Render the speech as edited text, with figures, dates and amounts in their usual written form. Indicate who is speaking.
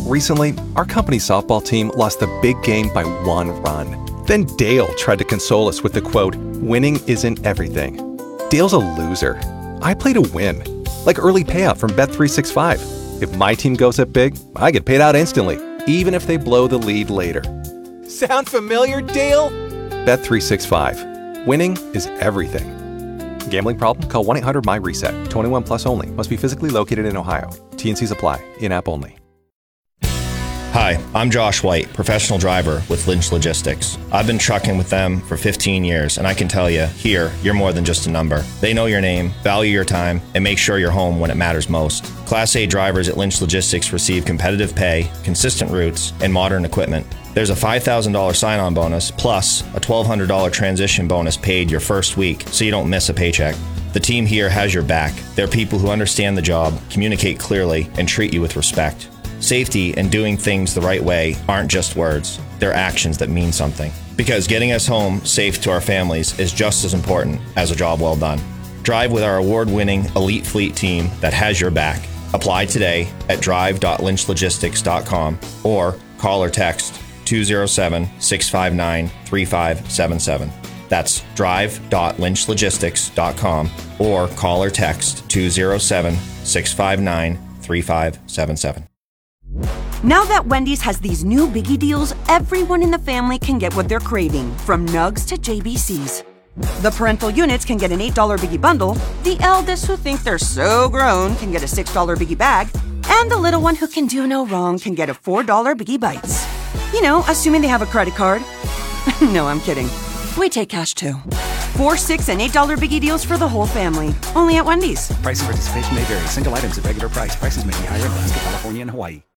Speaker 1: Recently, our company softball team lost the big game by 1 run. Then Dale tried to console us with the quote, "Winning isn't everything." Dale's a loser. I play to win, like early payout from Bet365. If my team goes up big, I get paid out instantly, even if they blow the lead later. Sound familiar, Dale? Bet365. Winning is everything. Gambling problem? Call 1-800-MY-RESET. 21 plus only. Must be physically located in Ohio. T&Cs apply. In-app only.
Speaker 2: Hi, I'm Josh White, professional driver with Lynch Logistics. I've been trucking with them for 15 years, and I can tell you, here, you're more than just a number. They know your name, value your time, and make sure you're home when it matters most. Class A drivers at Lynch Logistics receive competitive pay, consistent routes, and modern equipment. There's a $5,000 sign-on bonus, plus a $1,200 transition bonus paid your first week, so you don't miss a paycheck. The team here has your back. They're people who understand the job, communicate clearly, and treat you with respect. Safety and doing things the right way aren't just words. They're actions that mean something. Because getting us home safe to our families is just as important as a job well done. Drive with our award-winning Elite Fleet team that has your back. Apply today at drive.lynchlogistics.com or call or text 207-659-3577. That's drive.lynchlogistics.com or call or text 207-659-3577.
Speaker 3: Now that Wendy's has these new biggie deals, everyone in the family can get what they're craving, from nugs to JBCs. The parental units can get an $8 biggie bundle, the eldest who think they're so grown can get a $6 biggie bag, and the little one who can do no wrong can get a $4 biggie bites. You know, assuming they have a credit card. No, I'm kidding. We take cash too. 4, $6, and $8 biggie deals for the whole family. Only at Wendy's.
Speaker 4: Price and participation may vary. Single items at regular price. Prices may be higher in Alaska, California, and Hawaii.